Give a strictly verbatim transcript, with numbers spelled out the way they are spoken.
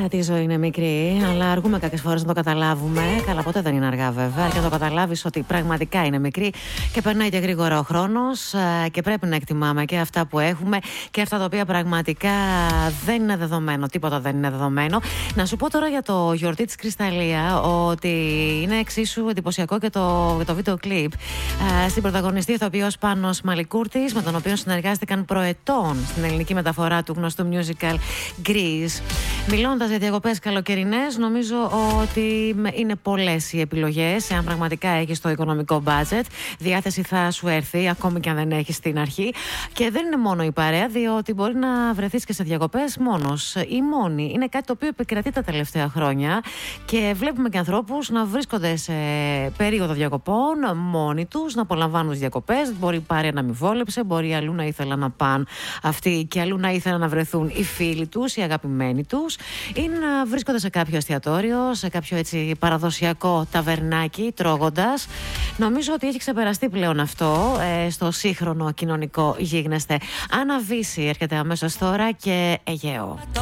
Ότι η ζωή είναι μικρή, αλλά αργούμε κάποιες φορές να το καταλάβουμε. Καλά, ποτέ δεν είναι αργά βέβαια. Και να το καταλάβεις ότι πραγματικά είναι μικρή και περνάει και γρήγορα ο χρόνος και πρέπει να εκτιμάμε και αυτά που έχουμε και αυτά τα οποία πραγματικά δεν είναι δεδομένο. Τίποτα δεν είναι δεδομένο. Να σου πω τώρα για το γιορτή της Κρυσταλλία ότι είναι εξίσου εντυπωσιακό και το, το βίντεο κλιπ. Στην πρωταγωνιστή ηθοποιός Πάνος Μαλικούρτης, με τον οποίο συνεργάστηκαν προετών στην ελληνική μεταφορά του γνωστού musical Grease. Μιλώντας για διακοπές καλοκαιρινές, νομίζω ότι είναι πολλές οι επιλογές. Εάν πραγματικά έχεις το οικονομικό budget, διάθεση θα σου έρθει, ακόμη και αν δεν έχεις στην αρχή. Και δεν είναι μόνο η παρέα, διότι μπορεί να βρεθείς και σε διακοπές μόνος ή μόνη. Είναι κάτι το οποίο επικρατεί τα τελευταία χρόνια και βλέπουμε και ανθρώπους να βρίσκονται σε περίοδο διακοπών μόνοι τους, να απολαμβάνουν τις διακοπές. Μπορεί η παρέα να μην βόλεψε, μπορεί αλλού να ήθελαν να πάνε αυτοί και αλλού να ήθελαν να βρεθούν οι φίλοι τους, οι αγαπημένοι τους, ή να βρίσκονται σε κάποιο εστιατόριο, σε κάποιο έτσι παραδοσιακό ταβερνάκι, τρώγοντας. Νομίζω ότι έχει ξεπεραστεί πλέον αυτό ε, στο σύγχρονο κοινωνικό γίγνεσθε. Άννα Βύση έρχεται αμέσως τώρα και Αιγαίο.